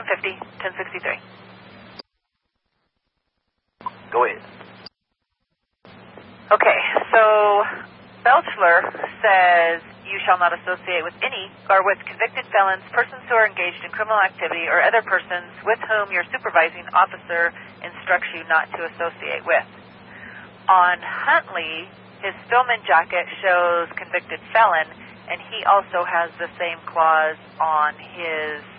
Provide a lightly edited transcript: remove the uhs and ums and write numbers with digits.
150, 1063. Go ahead. Okay, so Belchler says you shall not associate with any or with convicted felons, persons who are engaged in criminal activity, or other persons with whom your supervising officer instructs you not to associate with. On Huntley, his Stillman jacket shows convicted felon, and he also has the same clause on his